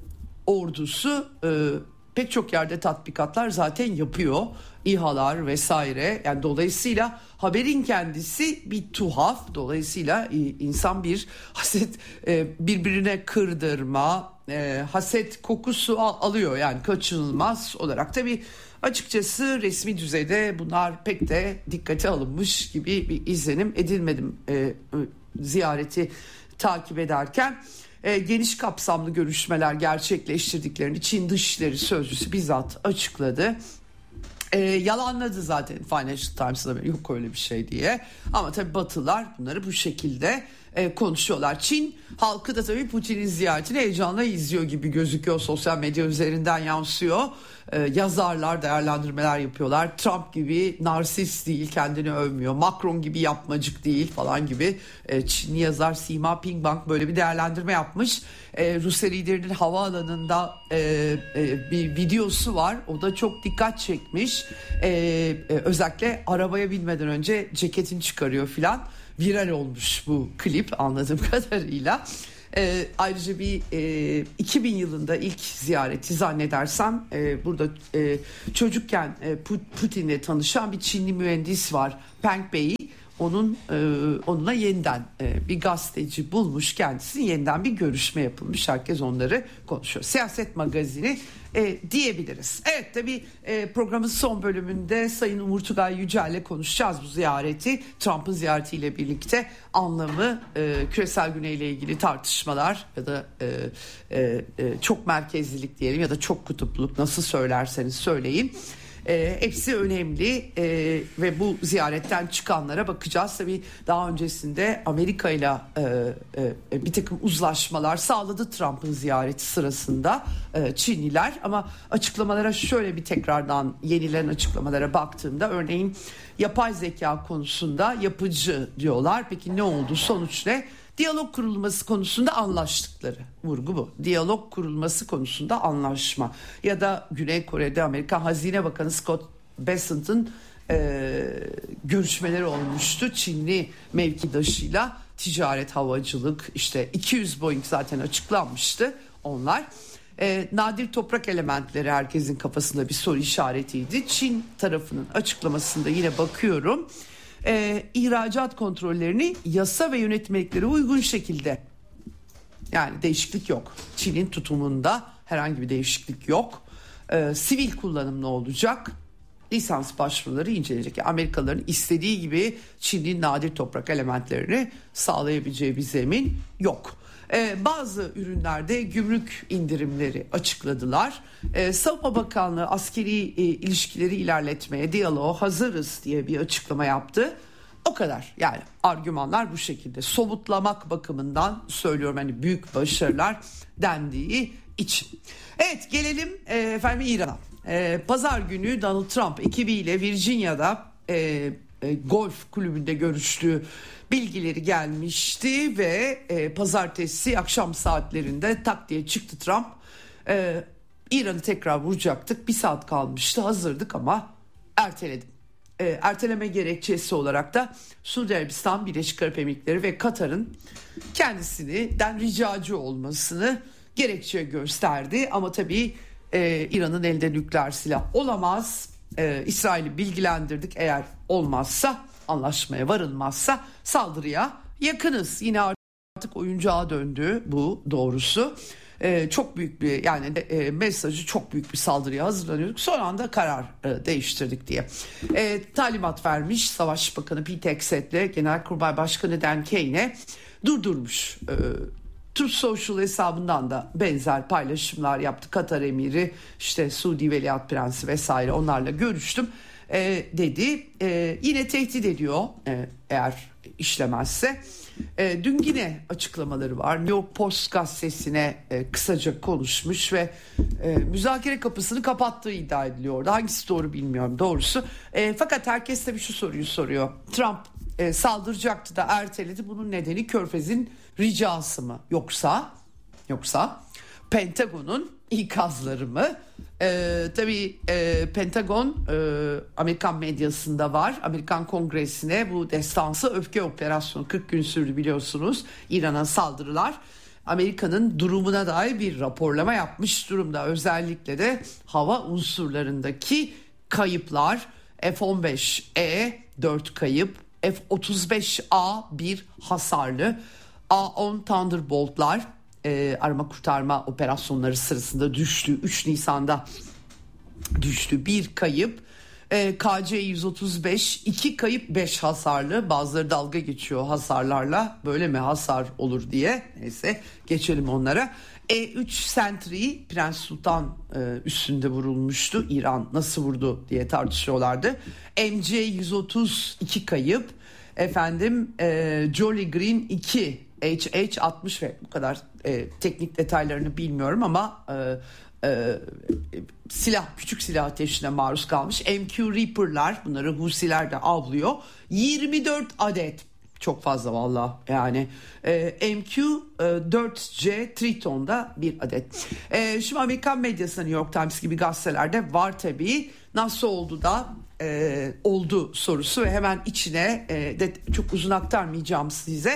ordusu pek çok yerde tatbikatlar zaten yapıyor. İHA'lar vesaire. Yani dolayısıyla haberin kendisi bir tuhaf. Dolayısıyla insan bir haset, birbirine kırdırma, haset kokusu alıyor yani kaçınılmaz olarak. Tabii açıkçası resmi düzeyde bunlar pek de dikkate alınmış gibi bir izlenim edilmedim ziyareti takip ederken. Geniş kapsamlı görüşmeler gerçekleştirdiklerini Çin Dışişleri Sözcüsü bizzat açıkladı. Yalanladı zaten Financial Times'da, yok öyle bir şey diye. Ama tabii Batılılar bunları bu şekilde konuşuyorlar. Çin halkı da tabii Putin'in ziyaretini heyecanla izliyor gibi gözüküyor. Sosyal medya üzerinden yansıyor. Yazarlar değerlendirmeler yapıyorlar. Trump gibi narsist değil, kendini övmüyor. Macron gibi yapmacık değil falan gibi. Çinli yazar Sima Pingbang böyle bir değerlendirme yapmış. Rusya liderinin havaalanında bir videosu var. O da çok dikkat çekmiş. Özellikle arabaya binmeden önce ceketini çıkarıyor filan. Viral olmuş bu klip anladığım kadarıyla. Ayrıca bir 2000 yılında ilk ziyareti zannedersem burada çocukken Putin'le tanışan bir Çinli mühendis var, Peng Bei. Onunla yeniden bir gazeteci bulmuş kendisini, yeniden bir görüşme yapılmış. Herkes onları konuşuyor. Siyaset magazini diyebiliriz. Evet, tabii programın son bölümünde Sayın Umur Tugay Yücel'le konuşacağız bu ziyareti. Trump'ın ziyaretiyle birlikte anlamı, küresel güneyle ilgili tartışmalar ya da çok merkezlilik diyelim ya da çok kutupluluk, nasıl söylerseniz söyleyin. Hepsi önemli ve bu ziyaretten çıkanlara bakacağız. Tabii daha öncesinde Amerika ile bir takım uzlaşmalar sağladı Trump'ın ziyareti sırasında Çinliler, ama açıklamalara şöyle bir tekrardan yenilen açıklamalara baktığımda örneğin yapay zeka konusunda yapıcı diyorlar. Peki ne oldu, sonuç ne? Diyalog kurulması konusunda anlaştıkları, vurgu bu. Diyalog kurulması konusunda anlaşma. Ya da Güney Kore'de Amerika Hazine Bakanı Scott Bessent'ın görüşmeleri olmuştu Çinli mevkidaşıyla. Ticaret, havacılık, işte 200 Boeing zaten açıklanmıştı onlar. Nadir toprak elementleri herkesin kafasında bir soru işaretiydi. Çin tarafının açıklamasında yine bakıyorum. İhracat kontrollerini yasa ve yönetmeliklere uygun şekilde, yani değişiklik yok. Çin'in tutumunda herhangi bir değişiklik yok. Sivil kullanımlı olacak. Lisans başvuruları incelenecek. Yani Amerikalıların istediği gibi Çin'in nadir toprak elementlerini sağlayabileceği bir zemin yok. Bazı ürünlerde gümrük indirimleri açıkladılar. Savunma Bakanlığı askeri ilişkileri ilerletmeye, diyaloğa hazırız diye bir açıklama yaptı. O kadar. Yani argümanlar bu şekilde. Somutlamak bakımından söylüyorum, hani büyük başarılar dendiği için. Evet, gelelim efendim İran'a. Pazar günü Donald Trump ekibiyle Virginia'da golf kulübünde görüştüğü bilgileri gelmişti ve pazartesi akşam saatlerinde tak diye çıktı Trump. İran'ı tekrar vuracaktık, bir saat kalmıştı, hazırdık ama erteledim. Erteleme gerekçesi olarak da Suudi Arabistan, Birleşik Arap Emirlikleri ve Katar'ın kendisinden ricacı olmasını gerekçe gösterdi. Ama tabii İran'ın elinde nükleer silah olamaz. İsrail'i bilgilendirdik, eğer olmazsa, anlaşmaya varılmazsa saldırıya yakınız. Yine artık oyuncağa döndü bu, doğrusu. Çok büyük bir, yani mesajı çok büyük bir saldırıya hazırlanıyorduk. Son anda karar değiştirdik diye. Talimat vermiş Savaş Bakanı Pete Hegseth'le Genelkurmay Başkanı Dan Kane'e durdurmuş. Truth Social hesabından da benzer paylaşımlar yaptı. Katar Emiri, işte Suudi Veliaht Prensi vesaire, onlarla görüştüm dedi. Yine tehdit ediyor eğer işlemezse. Dün yine açıklamaları var. New York Post gazetesine kısaca konuşmuş ve müzakere kapısını kapattığı iddia ediliyordu. Hangisi doğru bilmiyorum doğrusu. Fakat herkes tabii şu soruyu soruyor. Trump saldıracaktı da erteledi. Bunun nedeni Körfez'in ricası mı? Yoksa Pentagon'un ikazları mı? Tabii Pentagon Amerikan medyasında var. Amerikan Kongresi'ne bu destansı öfke operasyonu 40 gün sürdü biliyorsunuz. İran'a saldırılar. Amerika'nın durumuna dair bir raporlama yapmış durumda. Özellikle de hava unsurlarındaki kayıplar, F-15E 4 kayıp, F-35A 1 hasarlı, A-10 Thunderbolt'lar arama kurtarma operasyonları sırasında düştü. 3 Nisan'da düştü, 1 kayıp. KC-135 2 kayıp 5 hasarlı. Bazıları dalga geçiyor hasarlarla, böyle mi hasar olur diye. Neyse, geçelim onlara. E-3 Sentry Prens Sultan üstünde vurulmuştu. İran nasıl vurdu diye tartışıyorlardı. MC-130 2 kayıp. Jolly Green 2 HH-60 ve bu kadar teknik detaylarını bilmiyorum ama küçük silah ateşine maruz kalmış. MQ Reaper'lar, bunları Husiler de avlıyor. 24 adet, çok fazla valla yani. MQ-4C Triton'da 1 adet. Şimdi Amerikan medyasında, New York Times gibi gazetelerde var tabii. Nasıl oldu da oldu sorusu ve hemen içine de çok uzun aktarmayacağım size.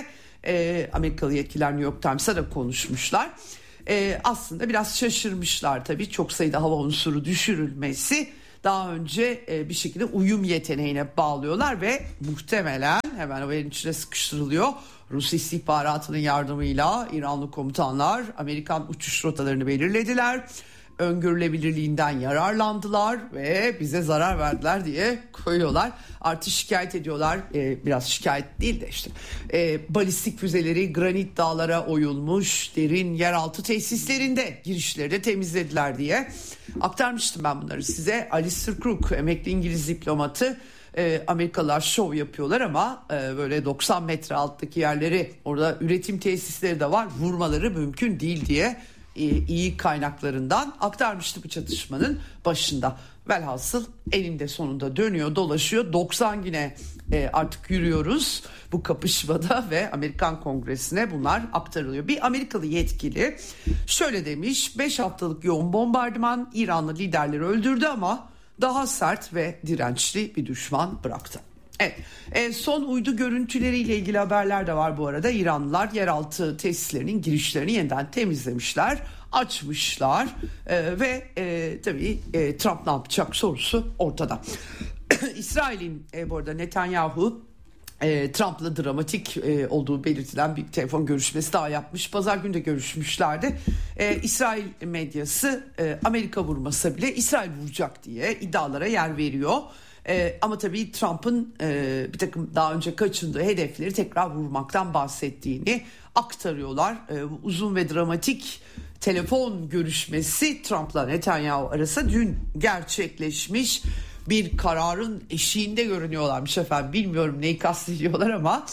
Amerikalı yetkililer New York Times'a da konuşmuşlar. Aslında biraz şaşırmışlar tabii, çok sayıda hava unsuru düşürülmesi daha önce bir şekilde uyum yeteneğine bağlıyorlar ve muhtemelen hemen haberin içine sıkıştırılıyor. Rus istihbaratının yardımıyla İranlı komutanlar Amerikan uçuş rotalarını belirlediler. Öngörülebilirliğinden yararlandılar ve bize zarar verdiler diye koyuyorlar. Artı şikayet ediyorlar, biraz şikayet değil de işte balistik füzeleri granit dağlara oyulmuş derin yeraltı tesislerinde girişleri de temizlediler diye aktarmıştım ben bunları size. Alistair Crook, emekli İngiliz diplomatı, Amerikalılar şov yapıyorlar ama böyle 90 metre alttaki yerleri, orada üretim tesisleri de var, vurmaları mümkün değil diye iyi kaynaklarından aktarmıştı bu çatışmanın başında. Velhasıl eninde sonunda dönüyor dolaşıyor 90 güne artık yürüyoruz bu kapışmada ve Amerikan Kongresi'ne bunlar aktarılıyor. Bir Amerikalı yetkili şöyle demiş: 5 haftalık yoğun bombardıman İranlı liderleri öldürdü ama daha sert ve dirençli bir düşman bıraktı. Evet, son uydu görüntüleriyle ilgili haberler de var bu arada. İranlılar yeraltı tesislerinin girişlerini yeniden temizlemişler, açmışlar ve tabii Trump ne yapacak sorusu ortada. İsrail'in bu arada Netanyahu Trump'la dramatik olduğu belirtilen bir telefon görüşmesi daha yapmış. Pazar günü de görüşmüşlerdi. İsrail medyası Amerika vurmasa bile İsrail vuracak diye iddialara yer veriyor. Ama tabii Trump'ın bir takım daha önce kaçındığı hedefleri tekrar vurmaktan bahsettiğini aktarıyorlar. Uzun ve dramatik telefon görüşmesi Trump'la Netanyahu arasında dün gerçekleşmiş. Bir kararın eşiğinde görünüyorlarmış efendim. Bilmiyorum neyi kastediyorlar ama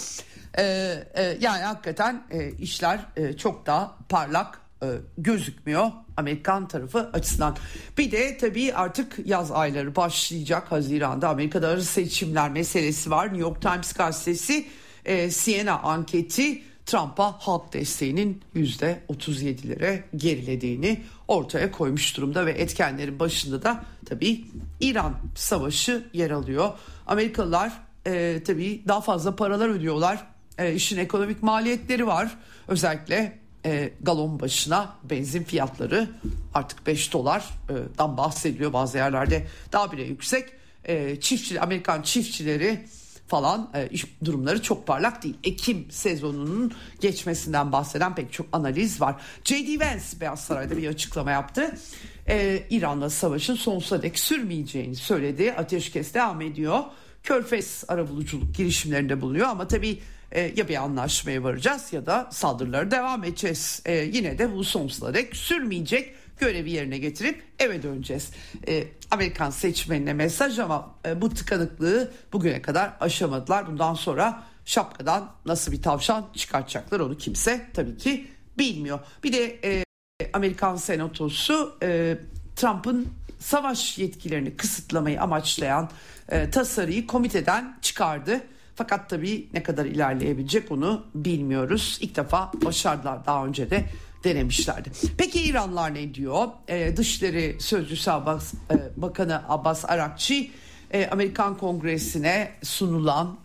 yani hakikaten işler çok daha parlak gözükmüyor Amerikan tarafı açısından. Bir de tabii artık yaz ayları başlayacak. Haziran'da Amerika'da arası seçimler meselesi var. New York Times gazetesi Siena anketi Trump'a halk desteğinin %37'lere gerilediğini ortaya koymuş durumda ve etkenlerin başında da tabii İran savaşı yer alıyor. Amerikalılar tabii daha fazla paralar ödüyorlar. İşin ekonomik maliyetleri var. Özellikle galon başına benzin fiyatları artık $5'dan bahsediliyor, bazı yerlerde daha bile yüksek. Amerikan çiftçileri falan iş durumları çok parlak değil. Ekim sezonunun geçmesinden bahseden pek çok analiz var. J.D. Vance Beyaz Saray'da bir açıklama yaptı. İran'la savaşın sonsuza dek sürmeyeceğini söyledi. Ateşkes devam ediyor. Körfez arabuluculuk girişimlerinde bulunuyor ama tabii ya bir anlaşmaya varacağız ya da saldırılara devam edeceğiz. Yine de bu sonsuza dek sürmeyecek. Görevi yerine getirip eve döneceğiz. Amerikan seçmenine mesaj ama bu tıkanıklığı bugüne kadar aşamadılar. Bundan sonra şapkadan nasıl bir tavşan çıkartacaklar onu kimse tabii ki bilmiyor. Bir de Amerikan Senatosu Trump'ın savaş yetkilerini kısıtlamayı amaçlayan tasarıyı komiteden çıkardı. Fakat tabii ne kadar ilerleyebilecek onu bilmiyoruz. İlk defa başardılar, daha önce de denemişlerdi. Peki İranlılar ne diyor? Dışişleri Sözcüsü Bakanı Abbas Arakçi Amerikan Kongresi'ne sunulan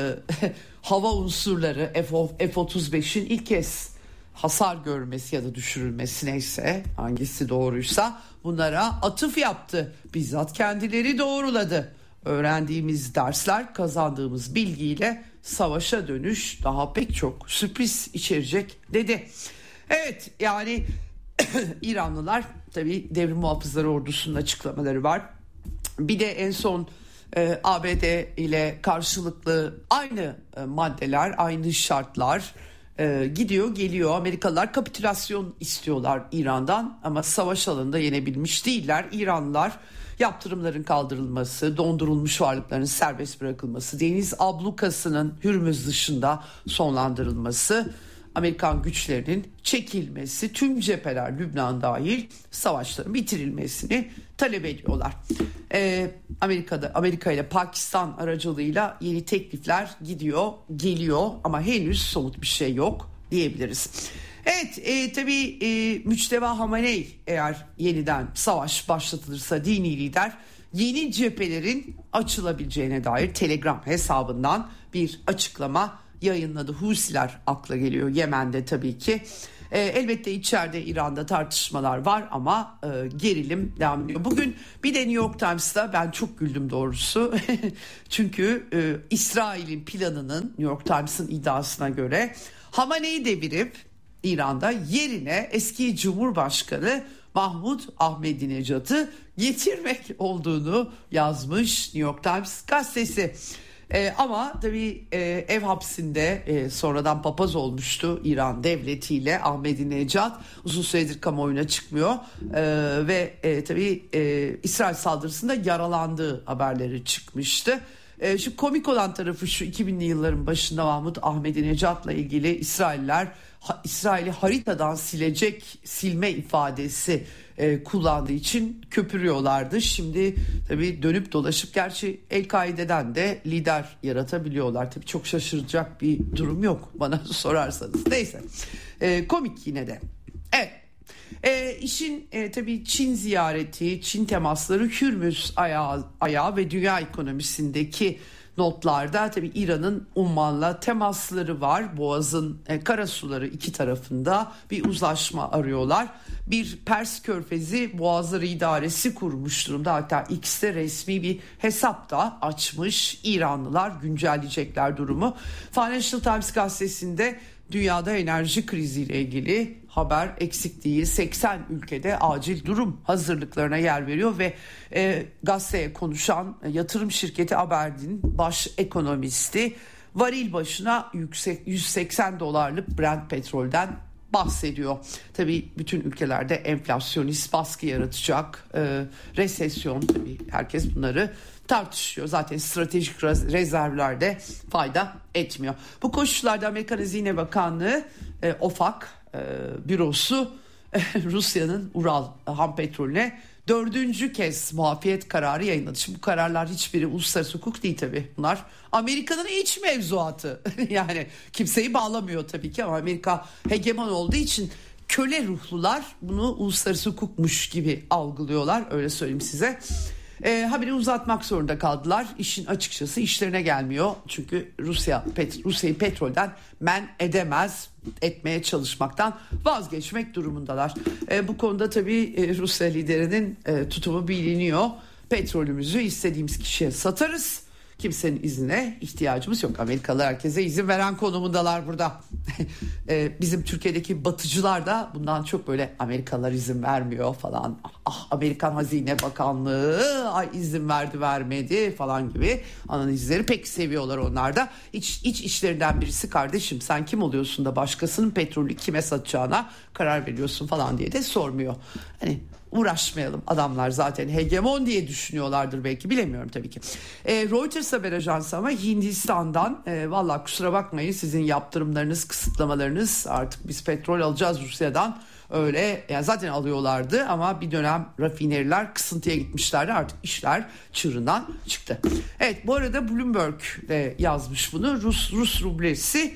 hava unsurları F-35'in ilk kez hasar görmesi ya da düşürülmesi, neyse hangisi doğruysa, bunlara atıf yaptı. Bizzat kendileri doğruladı. Öğrendiğimiz dersler, kazandığımız bilgiyle savaşa dönüş daha pek çok sürpriz içerecek dedi. Evet, yani İranlılar tabii devrim muhafızları ordusunun açıklamaları var. Bir de en son ABD ile karşılıklı aynı maddeler, aynı şartlar gidiyor geliyor. Amerikalılar kapitülasyon istiyorlar İran'dan ama savaş alanında yenebilmiş değiller. İranlılar yaptırımların kaldırılması, dondurulmuş varlıkların serbest bırakılması, deniz ablukasının Hürmüz dışında sonlandırılması, Amerikan güçlerinin çekilmesi, tüm cepheler Lübnan dahil savaşların bitirilmesini talep ediyorlar. Amerika ile Pakistan aracılığıyla yeni teklifler gidiyor, geliyor ama henüz somut bir şey yok diyebiliriz. Evet, tabii Müçteba Hamenei eğer yeniden savaş başlatılırsa dini lider yeni cephelerin açılabileceğine dair Telegram hesabından bir açıklama yayınladı. Husiler akla geliyor, Yemen'de tabii ki. Elbette içeride İran'da tartışmalar var ama gerilim devam ediyor. Bugün bir de New York Times'ta ben çok güldüm doğrusu. Çünkü İsrail'in planının, New York Times'ın iddiasına göre Hamane'yi devirip İran'da yerine eski Cumhurbaşkanı Mahmud Ahmadinejad'ı getirmek olduğunu yazmış New York Times gazetesi. Ama tabii ev hapsinde sonradan papaz olmuştu İran devletiyle Ahmadinejad, uzun süredir kamuoyuna çıkmıyor ve tabii İsrail saldırısında yaralandığı haberleri çıkmıştı. Şu komik olan tarafı şu, 2000'li yılların başında Mahmud Ahmadinejad'la ilgili İsrail'i haritadan silme ifadesi kullandığı için köpürüyorlardı. Şimdi tabii dönüp dolaşıp, gerçi El-Kaide'den de lider yaratabiliyorlar. Tabii çok şaşıracak bir durum yok bana sorarsanız. Neyse, komik yine de. Evet. İşin tabii Çin ziyareti, Çin temasları, Hürmüz ayağı ve dünya ekonomisindeki notlarda tabii İran'ın Umman'la temasları var. Boğaz'ın karasuları iki tarafında bir uzlaşma arıyorlar. Bir Pers Körfezi Boğazları İdaresi kurmuş durumda. Hatta X'te resmi bir hesap da açmış. İranlılar güncelleyecekler durumu. Financial Times gazetesinde dünyada enerji kriziyle ilgili haber eksik değil. 80 ülkede acil durum hazırlıklarına yer veriyor ve gazeteye konuşan yatırım şirketi Aberdeen baş ekonomisti varil başına $180 Brent petrolden bahsediyor. Tabii bütün ülkelerde enflasyonist baskı yaratacak, resesyon, tabii herkes bunları tartışıyor. Zaten stratejik rezervlerde fayda etmiyor. Bu koşullarda Amerikan Hazine Bakanlığı OFAC bürosu Rusya'nın Ural ham petrolüne 4. kez muafiyet kararı yayınladı. Şimdi bu kararlar hiçbiri uluslararası hukuk değil tabii. Bunlar Amerika'nın iç mevzuatı. Yani kimseyi bağlamıyor tabii ki ama Amerika hegemon olduğu için köle ruhlular bunu uluslararası hukukmuş gibi algılıyorlar. Öyle söyleyeyim size. Haberi uzatmak zorunda kaldılar. İşin açıkçası işlerine gelmiyor. Çünkü Rusya'yı petrolden men etmeye çalışmaktan vazgeçmek durumundalar. Bu konuda tabii Rusya liderinin tutumu biliniyor. Petrolümüzü istediğimiz kişiye satarız. Kimsenin iznine ihtiyacımız yok. Amerikalılar herkese izin veren konumundalar burada. Bizim Türkiye'deki batıcılar da bundan çok böyle Amerikalılar izin vermiyor falan. Amerikan Hazine Bakanlığı izin vermedi falan gibi analizleri pek seviyorlar onlar da. İç işlerinden birisi, kardeşim sen kim oluyorsun da başkasının petrolü kime satacağına karar veriyorsun falan diye de sormuyor. Hani uğraşmayalım, adamlar zaten hegemon diye düşünüyorlardır belki, bilemiyorum tabii ki. Reuters haber ajansı ama Hindistan'dan vallahi kusura bakmayın, sizin yaptırımlarınız, kısıtlamalarınız, artık biz petrol alacağız Rusya'dan, öyle yani zaten alıyorlardı ama bir dönem rafineriler kısıntıya gitmişlerdi, artık işler çığırından çıktı. Evet, bu arada Bloomberg de yazmış bunu. Rus rublesi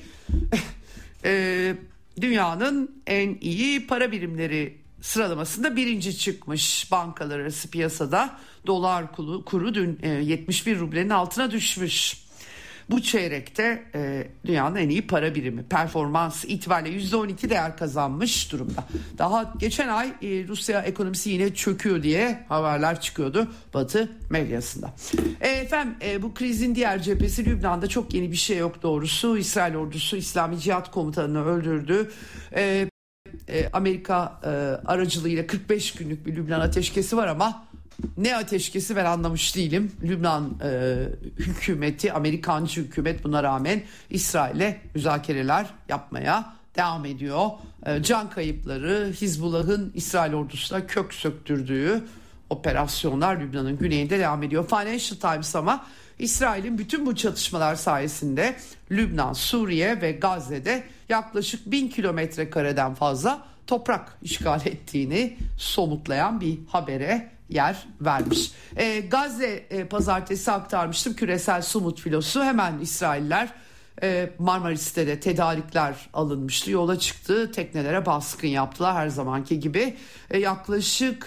dünyanın en iyi para birimleri sıralamasında birinci çıkmış. Bankalar arası piyasada dolar kuru dün 71 rublenin altına düşmüş. Bu çeyrekte dünyanın en iyi para birimi performans itibariyle %12 değer kazanmış durumda. Daha geçen ay Rusya ekonomisi yine çöküyor diye haberler çıkıyordu Batı medyasında. Efendim bu krizin diğer cephesi Lübnan'da çok yeni bir şey yok doğrusu. İsrail ordusu İslami Cihat komutanını öldürdü. Amerika aracılığıyla 45 günlük bir Lübnan ateşkesi var ama ne ateşkesi ben anlamış değilim. Lübnan hükümeti, Amerikancı hükümet buna rağmen İsrail'le müzakereler yapmaya devam ediyor. Can kayıpları, Hizbullah'ın İsrail ordusuna kök söktürdüğü operasyonlar Lübnan'ın güneyinde devam ediyor. Financial Times ama İsrail'in bütün bu çatışmalar sayesinde Lübnan, Suriye ve Gazze'de yaklaşık 1000 kilometre kareden fazla toprak işgal ettiğini somutlayan bir habere yer vermiş. Gazze pazartesi aktarmıştım, küresel sumut filosu, hemen İsrailler Marmaris'te de tedarikler alınmıştı, yola çıktı, teknelere baskın yaptılar her zamanki gibi. Yaklaşık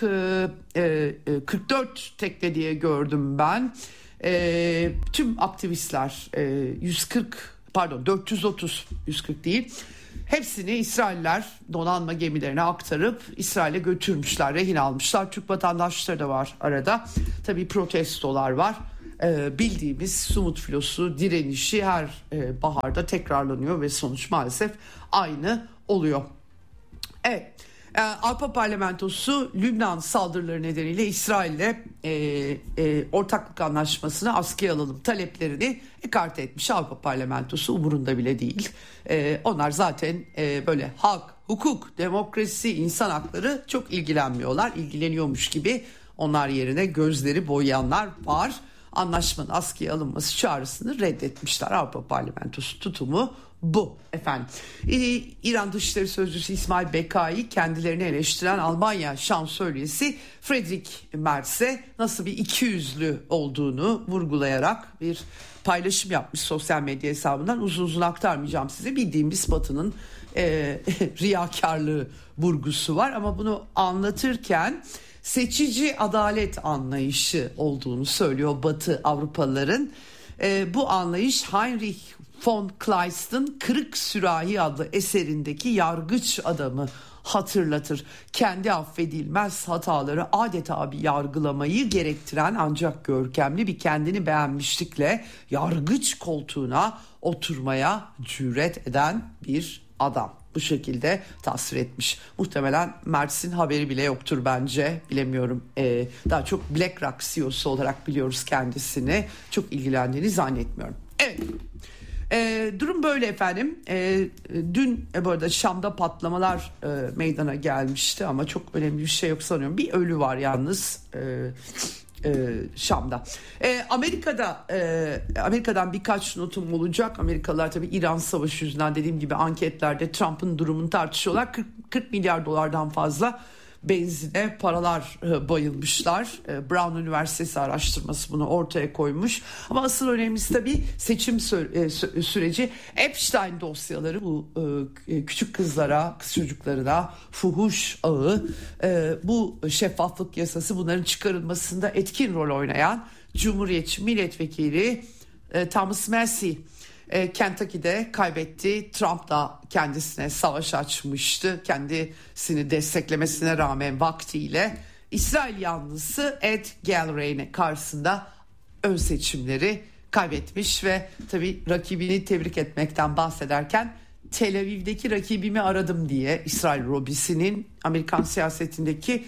44 tekne diye gördüm ben. Tüm aktivistler 430, 140 değil. Hepsini İsrailler donanma gemilerine aktarıp İsrail'e götürmüşler, rehin almışlar. Türk vatandaşları da var arada. Tabii protestolar var. Bildiğimiz Sumut filosu direnişi her baharda tekrarlanıyor ve sonuç maalesef aynı oluyor. Evet. Avrupa Parlamentosu Lübnan saldırıları nedeniyle İsrail'le ortaklık anlaşmasını askıya alalım taleplerini ekarte etmiş. Avrupa Parlamentosu umurunda bile değil. Onlar zaten böyle hak, hukuk, demokrasi, insan hakları çok ilgilenmiyorlar. İlgileniyormuş gibi onlar yerine gözleri boyayanlar var. Anlaşmanın askıya alınması çağrısını reddetmişler. Avrupa Parlamentosu tutumu bu efendim. İran Dışişleri Sözcüsü İsmail Bekai kendilerini eleştiren Almanya Şansölyesi Friedrich Merz'e nasıl bir ikiyüzlü olduğunu vurgulayarak bir paylaşım yapmış sosyal medya hesabından. Uzun uzun aktarmayacağım size. Bildiğimiz Batı'nın riyakarlığı vurgusu var ama bunu anlatırken seçici adalet anlayışı olduğunu söylüyor Batı Avrupalıların. Bu anlayış Heinrich von Kleist'in Kırık Sürahi adlı eserindeki yargıç adamı hatırlatır. Kendi affedilmez hataları adeta bir yargılamayı gerektiren ancak görkemli bir kendini beğenmişlikle yargıç koltuğuna oturmaya cüret eden bir adam. Bu şekilde tasvir etmiş. Muhtemelen Merz'in haberi bile yoktur bence. Bilemiyorum. Daha çok BlackRock CEO'su olarak biliyoruz kendisini. Çok ilgilendiğini zannetmiyorum. Evet. Durum böyle efendim. Dün bu arada Şam'da patlamalar meydana gelmişti ama çok önemli bir şey yok sanıyorum. Bir ölü var yalnız Şam'da. Amerika'dan birkaç notum olacak. Amerikalılar tabii İran savaşı yüzünden dediğim gibi anketlerde Trump'ın durumunu tartışıyorlar. 40 milyar dolardan fazla benzine paralar bayılmışlar. Brown Üniversitesi araştırması bunu ortaya koymuş. Ama asıl önemlisi tabii seçim süreci. Epstein dosyaları, bu küçük kızlara, kız çocuklarına fuhuş ağı, bu şeffaflık yasası, bunların çıkarılmasında etkin rol oynayan Cumhuriyetçi milletvekili Thomas Massie Kentucky'de kaybetti. Trump da kendisine savaş açmıştı. Kendisini desteklemesine rağmen vaktiyle İsrail yanlısı Ed Galbraith'in karşısında ön seçimleri kaybetmiş ve tabii rakibini tebrik etmekten bahsederken Tel Aviv'deki rakibimi aradım diye İsrail lobisinin Amerikan siyasetindeki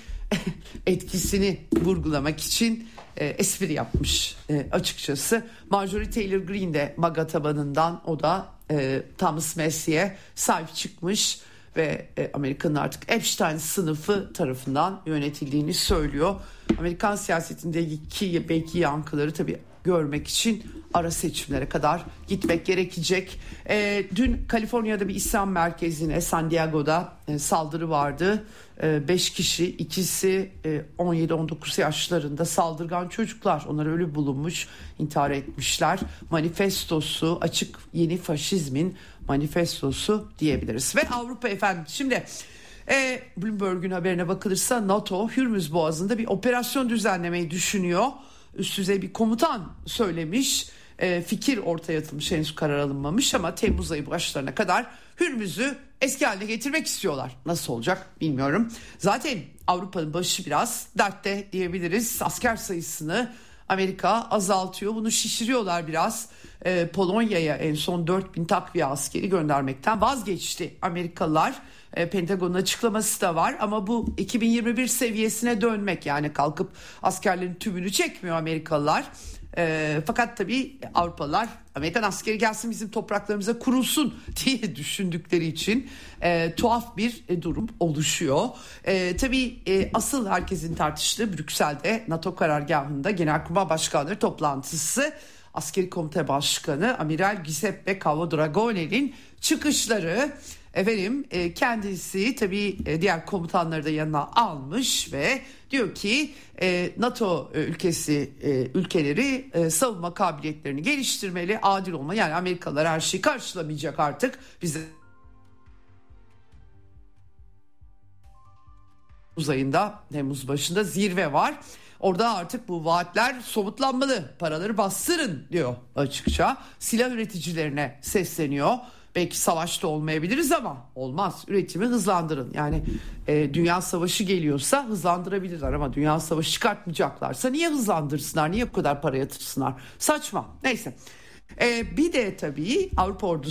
etkisini vurgulamak için espri yapmış açıkçası. Marjorie Taylor Greene de MAGA tabanından, o da Thomas Massie'ye sahip çıkmış ve Amerika'nın artık Epstein sınıfı tarafından yönetildiğini söylüyor. Amerikan siyasetindeki belki yankıları tabii görmek için ara seçimlere kadar gitmek gerekecek. Dün Kaliforniya'da bir İslam merkezine, San Diego'da saldırı vardı. 5 kişi, ikisi 17-19 yaşlarında saldırgan çocuklar. Onlar ölü bulunmuş, intihar etmişler. Manifestosu, açık yeni faşizmin manifestosu diyebiliriz. Ve Avrupa efendim, şimdi Bloomberg'un haberine bakılırsa NATO Hürmüz Boğazı'nda bir operasyon düzenlemeyi düşünüyor. Üst düzey bir komutan söylemiş. Fikir ortaya atılmış, henüz karar alınmamış ama Temmuz ayı başlarına kadar Hürmüz'ü eski haline getirmek istiyorlar. Nasıl olacak bilmiyorum. Zaten Avrupa'nın başı biraz dertte diyebiliriz. Asker sayısını Amerika azaltıyor. Bunu şişiriyorlar biraz. Polonya'ya en son 4000 takviye askeri göndermekten vazgeçti Amerikalılar. Pentagon'un açıklaması da var ama bu 2021 seviyesine dönmek, yani kalkıp askerlerin tümünü çekmiyor Amerikalılar. Fakat tabii Avrupalılar Amerikan askeri gelsin bizim topraklarımıza kurulsun diye düşündükleri için tuhaf bir durum oluşuyor. Tabii asıl herkesin tartıştığı Brüksel'de NATO karargahında Genelkurmay Başkanları toplantısı, Askeri Komite Başkanı Amiral Giuseppe Cavadragone'nin çıkışları. Efendim kendisi tabii diğer komutanları da yanına almış ve diyor ki NATO ülkeleri savunma kabiliyetlerini geliştirmeli, adil olmalı. Yani Amerikalılar her şeyi karşılamayacak artık. Bize Temmuz ayında, Temmuz başında zirve var. Orada artık bu vaatler somutlanmalı. Paraları bastırın diyor açıkça. Silah üreticilerine sesleniyor. Belki savaşta olmayabiliriz ama olmaz. Üretimi hızlandırın. Yani dünya savaşı geliyorsa hızlandırabilirler ama dünya savaşı çıkartmayacaklarsa niye hızlandırsınlar? Niye bu kadar para yatırsınlar? Saçma. Neyse. Bir de tabii Avrupa ordusu